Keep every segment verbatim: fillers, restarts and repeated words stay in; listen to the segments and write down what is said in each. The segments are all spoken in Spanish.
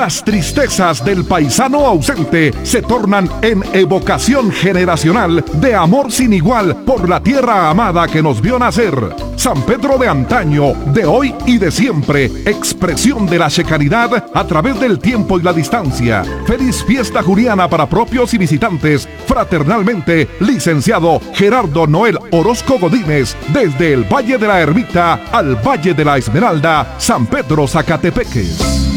Las tristezas del paisano ausente se tornan en evocación generacional de amor sin igual por la tierra amada que nos vio nacer. San Pedro de antaño, de hoy y de siempre, expresión de la checanidad a través del tiempo y la distancia. Feliz fiesta juliana para propios y visitantes. Fraternalmente, licenciado Gerardo Noel Orozco Godínez, desde el Valle de la Ermita al Valle de la Esmeralda, San Pedro Zacatepeques.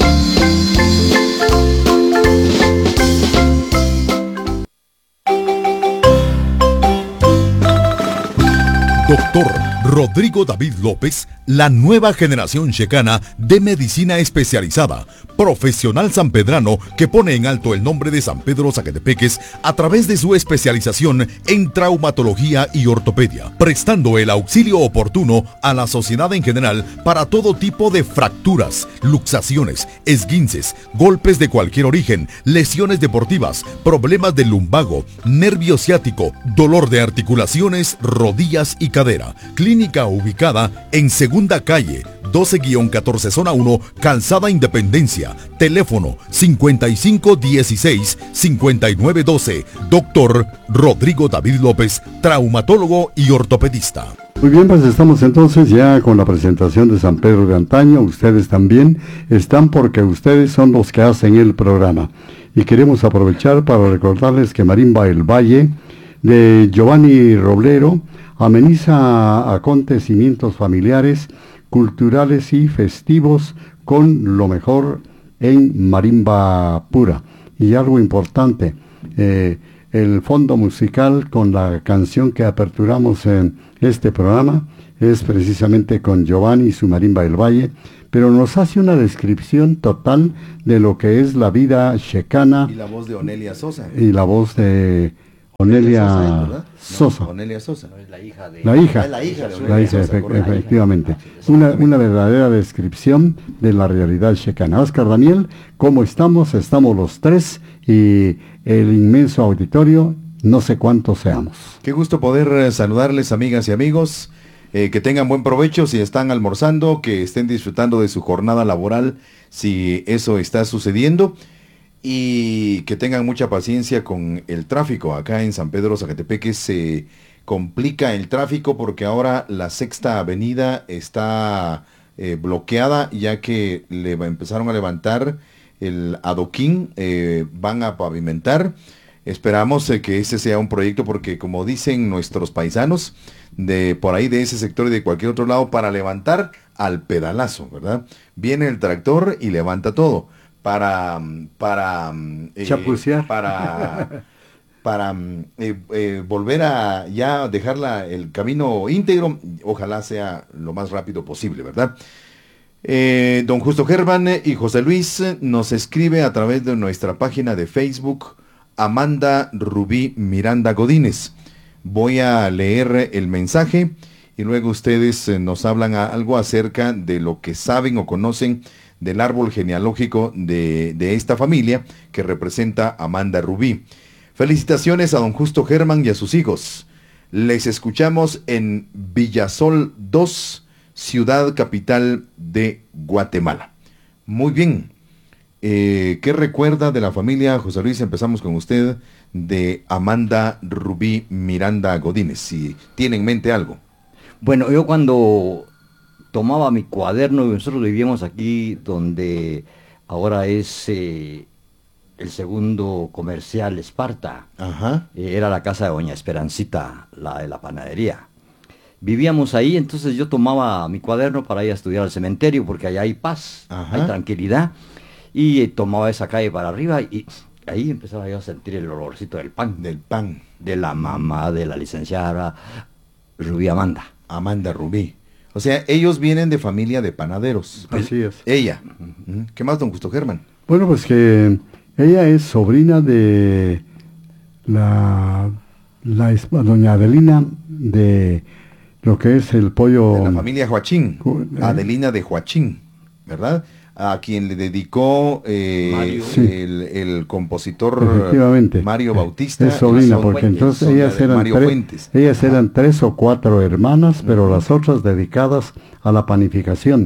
Doctor Rodrigo David López, la nueva generación checana de medicina especializada, profesional sanpedrano que pone en alto el nombre de San Pedro Zacatepeques a través de su especialización en traumatología y ortopedia, prestando el auxilio oportuno a la sociedad en general para todo tipo de fracturas, luxaciones, esguinces, golpes de cualquier origen, lesiones deportivas, problemas del lumbago, nervio ciático, dolor de articulaciones, rodillas y cadera. Clínica ubicada en Segunda Calle, doce catorce Zona uno, Calzada Independencia. Teléfono cincuenta y cinco dieciséis cincuenta y nueve doce. Doctor Rodrigo David López, traumatólogo y ortopedista. Muy bien, pues estamos entonces ya con la presentación de San Pedro de antaño. Ustedes también están porque ustedes son los que hacen el programa. Y queremos aprovechar para recordarles que Marimba El Valle de Giovanni Roblero ameniza acontecimientos familiares, culturales y festivos con lo mejor en marimba pura. Y algo importante, eh, el fondo musical con la canción que aperturamos en este programa es precisamente con Giovanni y su Marimba del Valle, pero nos hace una descripción total de lo que es la vida checana. Y la voz de Onelia Sosa. Y la voz de Onelia Sosa, Sosa. No, Onelia Sosa. No, es la hija de... La hija. Es la hija de La hija, Sosa, efe- efectivamente. Una, una verdadera descripción de la realidad checana. Oscar Daniel, ¿cómo estamos? Estamos los tres y el inmenso auditorio, no sé cuántos seamos. Qué gusto poder eh, saludarles, amigas y amigos. Eh, que tengan buen provecho si están almorzando, que estén disfrutando de su jornada laboral, si eso está sucediendo. Y que tengan mucha paciencia con el tráfico. Acá en San Pedro Zacatepeques se complica el tráfico porque ahora la Sexta Avenida está eh, bloqueada, ya que le empezaron a levantar el adoquín, eh, van a pavimentar. Esperamos eh, que ese sea un proyecto porque, como dicen nuestros paisanos, de por ahí de ese sector y de cualquier otro lado, para levantar al pedalazo, ¿verdad? Viene el tractor y levanta todo. Para, para, eh, Chapucear. para, para eh, eh, volver a ya dejar la, el camino íntegro, ojalá sea lo más rápido posible, ¿verdad? Eh, don Justo Germán y José Luis nos escribe a través de nuestra página de Facebook, Amanda Rubí Miranda Godínez. Voy a leer el mensaje y luego ustedes eh, nos hablan a, algo acerca de lo que saben o conocen del árbol genealógico de, de esta familia que representa Amanda Rubí. Felicitaciones a don Justo Germán y a sus hijos. Les escuchamos en Villasol dos, ciudad capital de Guatemala. Muy bien. Eh, ¿Qué recuerda de la familia, José Luis? Empezamos con usted, de Amanda Rubí Miranda Godínez, si tiene en mente algo. Bueno, yo cuando tomaba mi cuaderno, nosotros vivíamos aquí donde ahora es eh, el segundo comercial Esparta. Ajá. Eh, era la casa de doña Esperancita, la de la panadería. Vivíamos ahí, entonces yo tomaba mi cuaderno para ir a estudiar al cementerio, porque allá hay paz, Ajá. hay tranquilidad, y eh, tomaba esa calle para arriba, y ahí empezaba yo a sentir el olorcito del pan. Del pan. De la mamá de la licenciada Rubí Amanda. Amanda Rubí. O sea, ellos vienen de familia de panaderos. Así es. Ella. ¿Qué más, don Justo Germán? Bueno, pues que ella es sobrina de la, la es- doña Adelina de lo que es el pollo. De la familia Joachín. Ju- eh. Adelina de Joachín, ¿verdad? A quien le dedicó eh, Mario. Sí. el, el compositor Efectivamente. Mario Bautista. Es sobrina, Son porque Fuentes, entonces son ellas la de eran, Mario tres, Fuentes. ellas Ajá. eran tres o cuatro hermanas, pero las otras dedicadas a la panificación.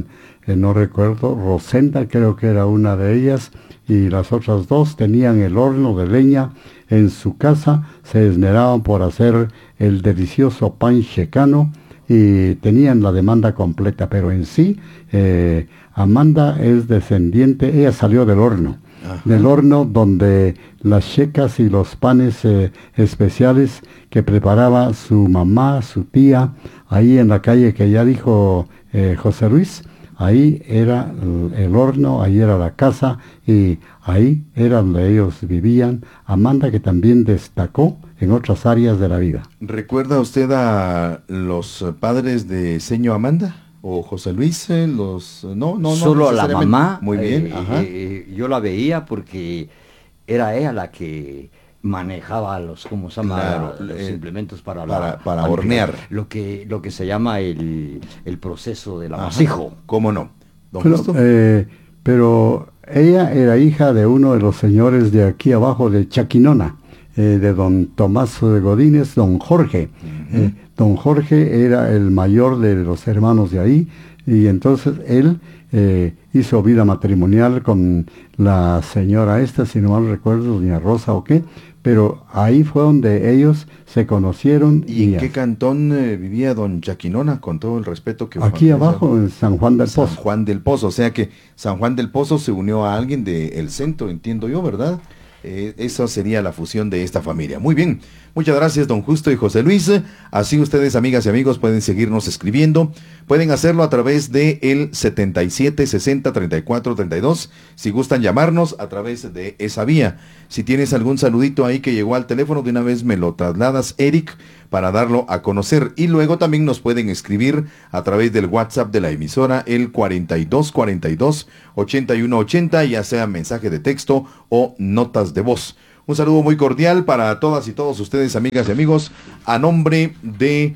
eh, no recuerdo, Rosenda creo que era una de ellas, y las otras dos tenían el horno de leña en su casa, se esmeraban por hacer el delicioso pan checano y tenían la demanda completa, pero en sí eh, Amanda es descendiente, ella salió del horno. Ajá. Del horno donde las checas y los panes eh, especiales que preparaba su mamá, su tía, ahí en la calle que ya dijo eh, José Luis, ahí era el horno, ahí era la casa y ahí era donde ellos vivían. Amanda, que también destacó en otras áreas de la vida. ¿Recuerda usted a los padres de señor Amanda? ¿O José Luis? Eh, los no, no, no. Solo a la mamá. Muy bien. Eh, Ajá. Eh, yo la veía porque era ella la que manejaba los, ¿cómo se llama? Claro, los eh, implementos para, para, la, para hornear. Lo que, lo que se llama el, el proceso del amasijo. ¿Cómo no? Don pero, Justo. Eh, pero ella era hija de uno de los señores de aquí abajo de Chaquinona, eh, de don Tomás Godínez, don Jorge. Uh-huh. eh, don Jorge era el mayor de los hermanos de ahí, y entonces él eh, hizo vida matrimonial con la señora esta, si no mal recuerdo, doña Rosa o qué, pero ahí fue donde ellos se conocieron. ¿Y, y en qué cantón eh, vivía don Chaquinona, con todo el respeto que... Aquí abajo, en San Juan del Pozo. San Juan del Pozo, o sea que San Juan del Pozo se unió a alguien del centro, entiendo yo, ¿verdad? Eh, esa sería la fusión de esta familia. Muy bien, muchas gracias don Justo y José Luis. Así ustedes, amigas y amigos, pueden seguirnos escribiendo. Pueden hacerlo a través de el setenta y siete sesenta treinta y cuatro treinta y dos, si gustan llamarnos a través de esa vía. Si tienes algún saludito ahí que llegó al teléfono, de una vez me lo trasladas, Eric, para darlo a conocer. Y luego también nos pueden escribir a través del WhatsApp de la emisora, el cuarenta y dos cuarenta y dos ochenta y uno ochenta, ya sea mensaje de texto o notas de voz. Un saludo muy cordial para todas y todos ustedes, amigas y amigos, a nombre de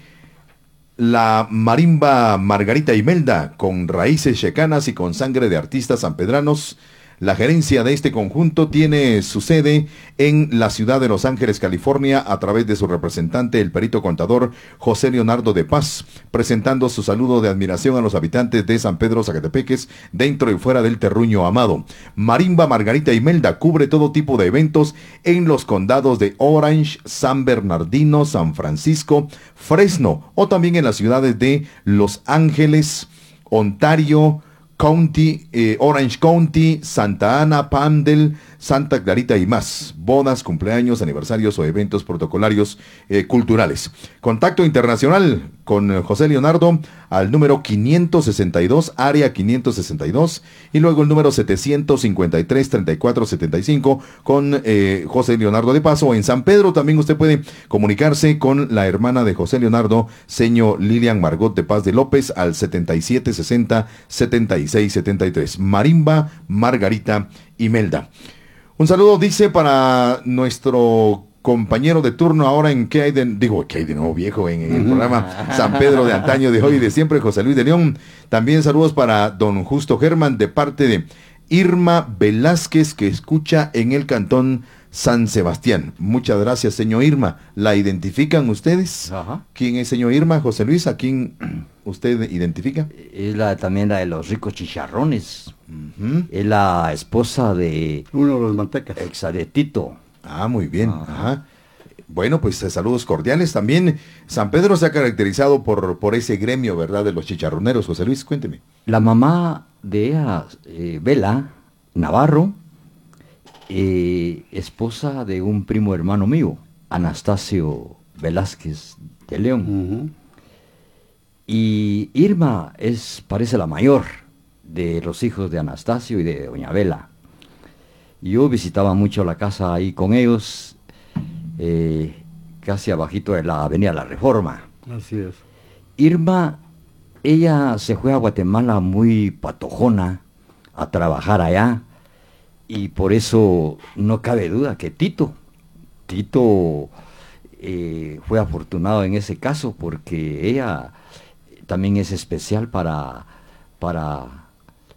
la marimba Margarita Imelda, con raíces checanas y con sangre de artistas sanpedranos. La gerencia de este conjunto tiene su sede en la ciudad de Los Ángeles, California, a través de su representante, el perito contador José Leonardo de Paz, presentando su saludo de admiración a los habitantes de San Pedro Zacatepeques, dentro y fuera del terruño amado. Marimba Margarita Imelda cubre todo tipo de eventos en los condados de Orange, San Bernardino, San Francisco, Fresno, o también en las ciudades de Los Ángeles, Ontario, County, eh, Orange County, Santa Ana, Pandel, Santa Clarita y más. Bodas, cumpleaños, aniversarios o eventos protocolarios eh, culturales. Contacto internacional con eh, José Leonardo al número quinientos sesenta y dos, área quinientos sesenta y dos, y luego el número setecientos cincuenta y tres, treinta y cuatro setenta y cinco con eh, José Leonardo de Paso. En San Pedro también usted puede comunicarse con la hermana de José Leonardo, señor Lilian Margot de Paz de López, al setenta y siete sesenta, setenta y seis setenta y tres. Marimba Margarita Imelda. Un saludo, dice, para nuestro compañero de turno ahora en ¿Qué hay de...? Digo, ¿qué hay de nuevo, viejo? En, en el programa San Pedro de antaño, de hoy y de siempre, José Luis de León. También saludos para don Justo Germán, de parte de Irma Velázquez, que escucha en el cantón San Sebastián. Muchas gracias, señor Irma. ¿La identifican ustedes? Ajá. ¿Quién es señor Irma, José Luis? ¿A quién usted identifica? Es la, también la de los ricos chicharrones. Uh-huh. Es la esposa de... Uno de los mantecas. Exaretito. Ah, muy bien. Ajá. Ajá. Bueno, pues eh, saludos cordiales. También San Pedro se ha caracterizado por, por ese gremio, ¿verdad?, de los chicharroneros. José Luis, cuénteme. La mamá de ella, eh, Vela Navarro, eh, esposa de un primo hermano mío, Anastasio Velázquez de León. Uh-huh. Y Irma es, parece la mayor de los hijos de Anastasio y de doña Vela. Yo visitaba mucho la casa ahí con ellos, eh, casi abajito de la avenida La Reforma. Así es. Irma, ella se fue a Guatemala muy patojona a trabajar allá, y por eso no cabe duda que Tito, Tito eh, fue afortunado en ese caso, porque ella también es especial para, para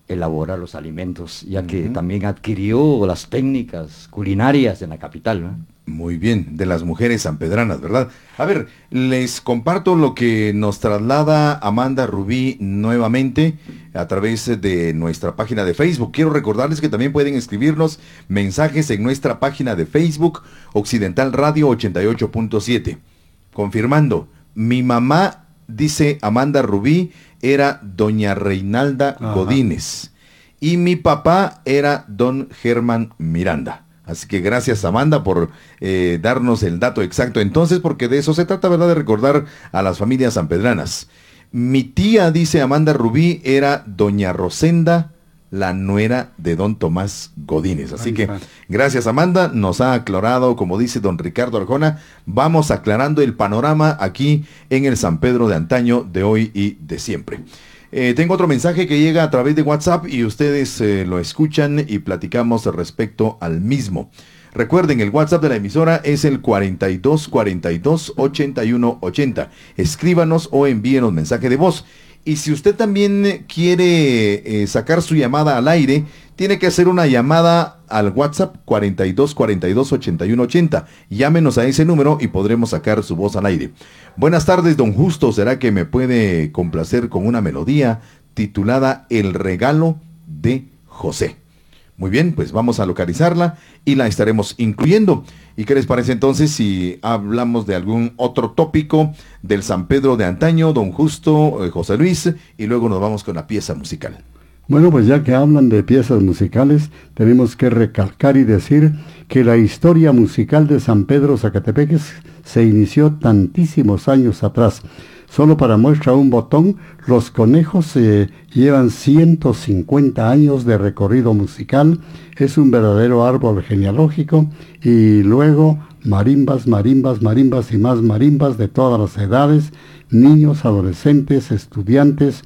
elaborar los alimentos, ya Ujú. que también adquirió las técnicas culinarias en la capital, ¿no? Muy bien, de las mujeres sanpedranas, ¿verdad? A ver, les comparto lo que nos traslada Amanda Rubí nuevamente a través de nuestra página de Facebook. Quiero recordarles que también pueden escribirnos mensajes en nuestra página de Facebook, Occidental Radio ochenta y ocho punto siete. Confirmando, mi mamá, dice Amanda Rubí, era doña Reinalda Ajá. Godínez y mi papá era don Germán Miranda. Así que gracias, Amanda, por eh, darnos el dato exacto entonces, porque de eso se trata, ¿verdad?, de recordar a las familias sanpedranas. Mi tía, dice Amanda Rubí, era doña Rosenda, la nuera de don Tomás Godínez. Así Ahí que está. gracias, Amanda, nos ha aclarado, como dice don Ricardo Arjona, vamos aclarando el panorama aquí en el San Pedro de antaño, de hoy y de siempre. Eh, tengo otro mensaje que llega a través de WhatsApp y ustedes eh, lo escuchan y platicamos respecto al mismo. Recuerden, el WhatsApp de la emisora es el cuarenta y dos cuarenta y dos ochenta y uno ochenta. Escríbanos o envíenos mensaje de voz. Y si usted también quiere eh, sacar su llamada al aire, tiene que hacer una llamada al WhatsApp cuarenta y dos cuarenta y dos ochenta y uno ochenta. Llámenos a ese número y podremos sacar su voz al aire. Buenas tardes, don Justo. ¿Será que me puede complacer con una melodía titulada El regalo de José? Muy bien, pues vamos a localizarla y la estaremos incluyendo. ¿Y qué les parece entonces si hablamos de algún otro tópico del San Pedro de antaño, don Justo, eh, José Luis, y luego nos vamos con la pieza musical? Bueno, pues ya que hablan de piezas musicales, tenemos que recalcar y decir que la historia musical de San Pedro Zacatepeques se inició tantísimos años atrás. Solo para muestra un botón, los conejos eh, llevan ciento cincuenta años de recorrido musical, es un verdadero árbol genealógico, y luego marimbas, marimbas, marimbas y más marimbas de todas las edades, niños, adolescentes, estudiantes,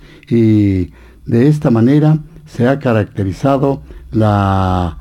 y de esta manera se ha caracterizado la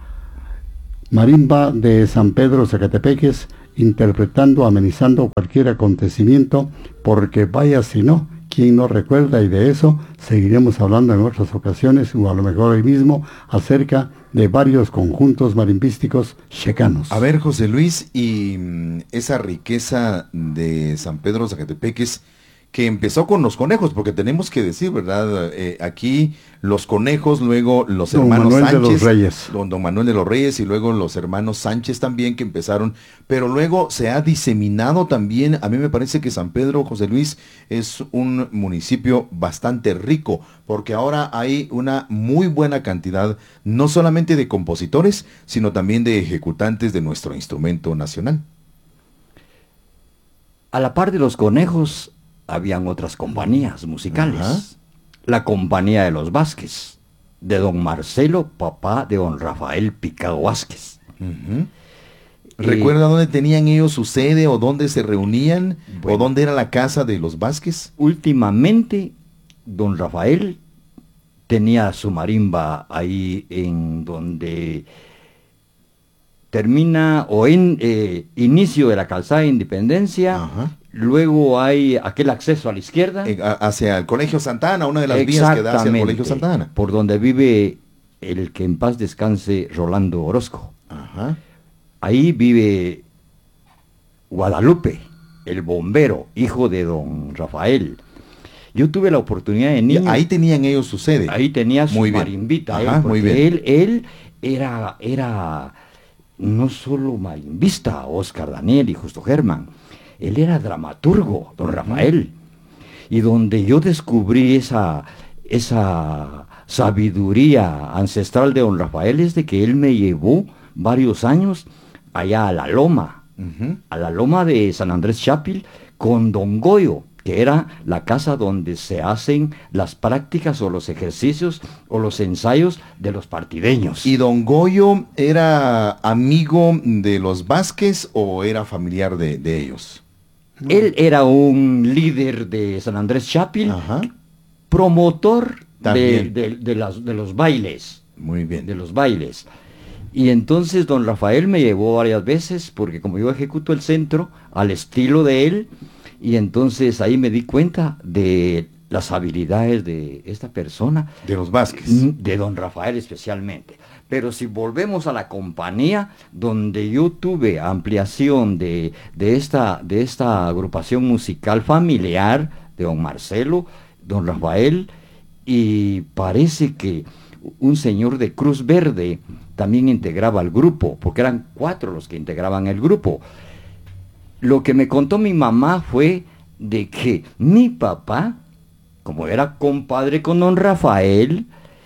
marimba de San Pedro Zacatepeques, interpretando, amenizando cualquier acontecimiento, porque vaya si no, ¿quién no recuerda? Y de eso seguiremos hablando en otras ocasiones, o a lo mejor hoy mismo, acerca de varios conjuntos marimbísticos checanos. A ver, José Luis, y mm, esa riqueza de San Pedro Zacatepeques, que empezó con los conejos, porque tenemos que decir, ¿verdad? Eh, aquí los conejos, luego los Don hermanos Manuel de Sánchez, los Reyes. Don, don Manuel de los Reyes, y luego los hermanos Sánchez también que empezaron, pero luego se ha diseminado también. A mí me parece que San Pedro, José Luis, es un municipio bastante rico, porque ahora hay una muy buena cantidad, no solamente de compositores, sino también de ejecutantes de nuestro instrumento nacional. A la par de los conejos, habían otras compañías musicales. Ajá. La compañía de los Vázquez, de don Marcelo, papá de don Rafael Picado Vázquez. Ujú. Eh, ¿Recuerda dónde tenían ellos su sede o dónde se reunían Bueno. o dónde era la casa de los Vázquez? Últimamente, don Rafael tenía su marimba ahí en donde termina o en eh, inicio de la calzada de Independencia. Ajá. Luego hay aquel acceso a la izquierda. Eh, a- hacia el Colegio Santa Ana, una de las vías que da hacia el Colegio Santa Ana. por donde vive el que en paz descanse Rolando Orozco. Ajá. Ahí vive Guadalupe, el bombero, hijo de don Rafael. Yo tuve la oportunidad de Y niño. ahí tenían ellos su sede. Ahí tenía su Muy bien. marimbita. Ajá, él, muy porque bien. Él, él era, era no solo marimbista, Oscar Daniel y Justo Germán. Él era dramaturgo, don Ujú. Rafael. Y donde yo descubrí esa, esa sabiduría ancestral de don Rafael es de que él me llevó varios años allá a la Loma, Ujú. a la Loma de San Andrés Chapil, con don Goyo, que era la casa donde se hacen las prácticas o los ejercicios o los ensayos de los partideños. ¿Y don Goyo era amigo de los Vázquez o era familiar de, de ellos? Él era un líder de San Andrés Chapil, Ajá. promotor de, También. de- de las- de los bailes, Muy bien. de los bailes. Y entonces don Rafael me llevó varias veces, porque como yo ejecuto el centro al estilo de él, y entonces ahí me di cuenta de las habilidades de esta persona. De los Vázquez. De don Rafael especialmente. Pero si volvemos a la compañía, donde yo tuve ampliación de, de, esta, de esta agrupación musical familiar, de don Marcelo, don Rafael, y parece que un señor de Cruz Verde también integraba el grupo, porque eran cuatro los que integraban el grupo. Lo que me contó mi mamá fue de que mi papá, como era compadre con don Rafael,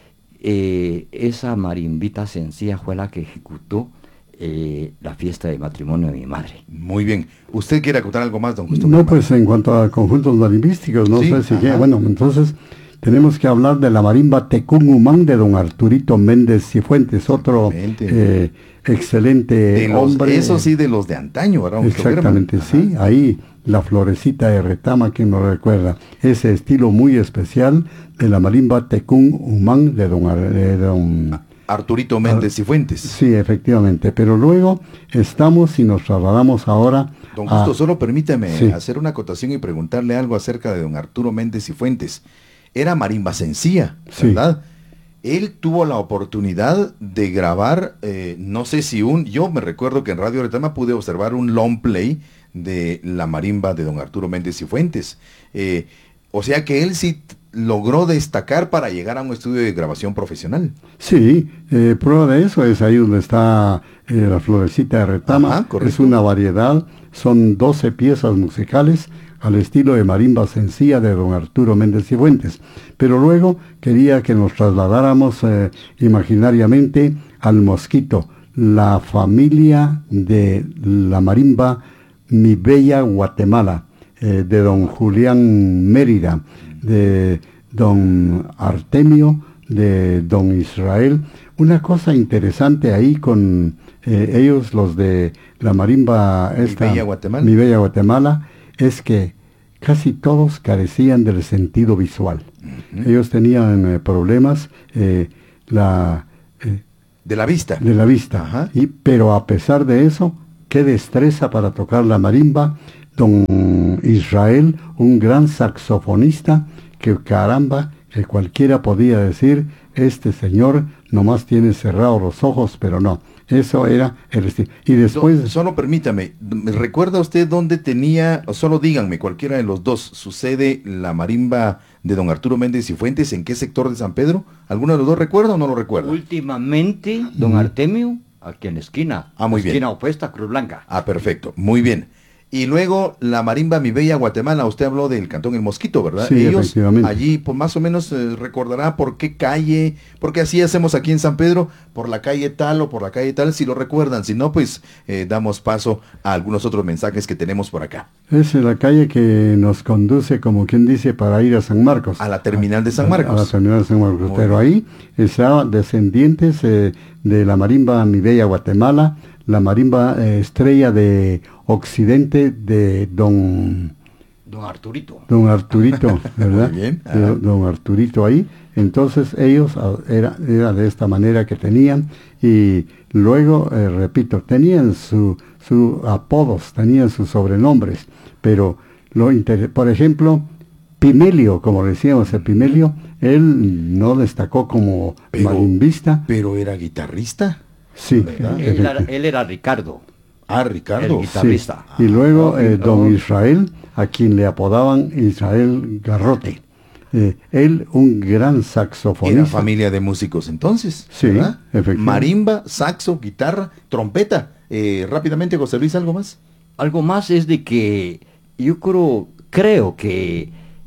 eh, esa marimbita sencilla fue la que ejecutó eh, la fiesta de matrimonio de mi madre. Muy bien. ¿Usted quiere acotar algo más, don Justo? No, pues en cuanto a conjuntos marimbísticos, no Sí, sé si ajá. quiere. Bueno, entonces tenemos que hablar de la marimba Tecún Humán de don Arturito Méndez Cifuentes, otro eh, excelente De los, hombre. eso sí, de los de antaño, ¿verdad? don Justo Exactamente, Germán? sí, ahí la florecita de retama que nos recuerda ese estilo muy especial de la marimba Tecún Humán de don, Ar- de don Arturito Méndez y Fuentes. sí, efectivamente, pero luego estamos y nos trasladamos ahora Don a- Justo, solo permítame Sí. hacer una acotación y preguntarle algo acerca de don Arturo Méndez y Fuentes. Era marimba sencilla, Sí. ¿verdad? Él tuvo la oportunidad de grabar, eh, no sé si un, yo me recuerdo que en Radio Retama pude observar un long play de la marimba de don Arturo Méndez y Fuentes. Eh, o sea que él sí t- logró destacar para llegar a un estudio de grabación profesional. Sí, eh, prueba de eso es ahí donde está eh, la florecita de retama. Ajá, correcto. Es una variedad, son doce piezas musicales al estilo de marimba sencilla de don Arturo Méndez y Fuentes. Pero luego quería que nos trasladáramos eh, imaginariamente al Mosquito, la familia de la marimba Mi Bella Guatemala, eh, de don Julián Mérida, de don Artemio, de don Israel. Una cosa interesante ahí con eh, ellos, los de la marimba esta, Bella Guatemala. Mi Bella Guatemala, es que casi todos carecían del sentido visual. Uh-huh. Ellos tenían eh, problemas eh, la, eh, de la vista. De la vista. Ajá. Y, pero a pesar de eso, qué destreza para tocar la marimba. Don Israel, un gran saxofonista, que caramba, que cualquiera podía decir, este señor nomás tiene cerrados los ojos, pero no. Eso era el estilo. Y después... So, solo permítame, ¿recuerda usted dónde tenía, o solo díganme, cualquiera de los dos, sucede la marimba de don Arturo Méndez y Fuentes? ¿En qué sector de San Pedro? ¿Alguno de los dos recuerda o no lo recuerda? Últimamente, don Artemio, aquí en la esquina. Ah, muy bien. Esquina opuesta, Cruz Blanca. Ah, perfecto, muy bien. Y luego la marimba Mi Bella Guatemala, usted habló del Cantón El Mosquito, ¿verdad? Sí, ellos efectivamente. allí, pues más o menos eh, recordará por qué calle, porque así hacemos aquí en San Pedro, por la calle tal o por la calle tal, si lo recuerdan, si no, pues eh, damos paso a algunos otros mensajes que tenemos por acá. Es la calle que nos conduce, como quien dice, para ir a San Marcos. A la terminal de San A- Marcos. A, la terminal de San Marcos. Muy Pero bien. ahí estaban descendientes eh, de la marimba Mi Bella Guatemala, la marimba eh, estrella de Occidente de don... Don Arturito. Don Arturito, ¿verdad? Muy bien, De ajá. don, don Arturito ahí. Entonces ellos ah, era, era de esta manera que tenían y luego, eh, repito, tenían su, su apodos, tenían sus sobrenombres, pero lo inter- por ejemplo, Pimelio, como decíamos, el Pimelio, él no destacó como Pero- marimbista, Pero era guitarrista. sí, ¿verdad? eh, Él era, efecti- él era Ricardo. Ah, Ricardo. El guitarrista. Sí. Y luego Ah, eh, no. don Israel, a quien le apodaban Israel Garrote. Eh, él, un gran Era saxofonista. familia de músicos entonces, Sí, ¿verdad? efectivamente. Marimba, saxo, guitarra, trompeta. Eh, rápidamente, José Luis, ¿algo más? Algo más es de que yo creo, creo que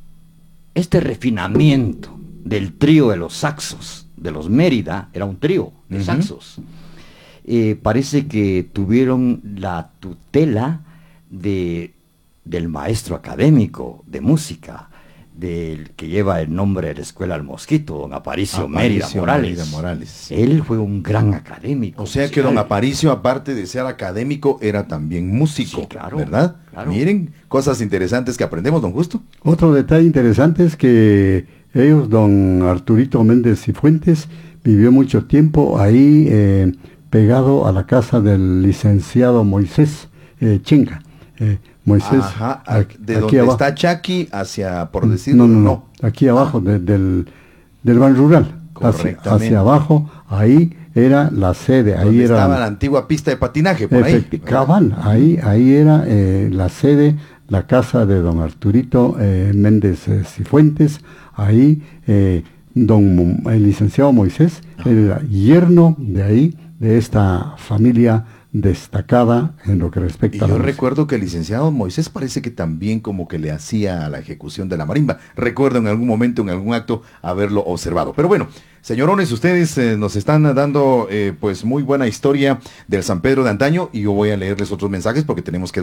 este refinamiento del trío de los saxos, de los Mérida, era un trío de Ujú. saxos. Eh, parece que tuvieron la tutela de, del maestro académico de música, del que lleva el nombre de la Escuela del Mosquito, don Aparicio, Mérida Aparicio Morales. Mérida Morales. Él fue un gran académico. O sea que don musical. Aparicio, aparte de ser académico, era también músico, Sí, claro, ¿verdad? claro. Miren, cosas interesantes que aprendemos, don Justo. Otro detalle interesante es que ellos, don Arturito Méndez y Fuentes, vivió mucho tiempo ahí eh, pegado a la casa del licenciado Moisés eh, Chenga. Eh, Moisés. Ajá, aquí, de aquí donde abajo. está Chaqui hacia, por decirlo, No, no, no, aquí abajo Ah. de- del, del Ban Rural, hacia, Correctamente. hacia abajo, ahí era la sede, ahí donde era estaba la antigua pista de patinaje, por ahí. efecti- cabal, ahí, ahí era eh, la sede, la casa de don Arturito eh, Méndez eh, Cifuentes, ahí eh, don Mo- el licenciado Moisés era yerno de ahí, de esta familia destacada en lo que Y respecta a yo la música. recuerdo que el licenciado Moisés parece que también como que le hacía a la ejecución de la marimba. Recuerdo en algún momento, en algún acto, haberlo observado. Pero bueno, señorones, ustedes eh, nos están dando eh, pues muy buena historia del San Pedro de antaño y yo voy a leerles otros mensajes porque tenemos que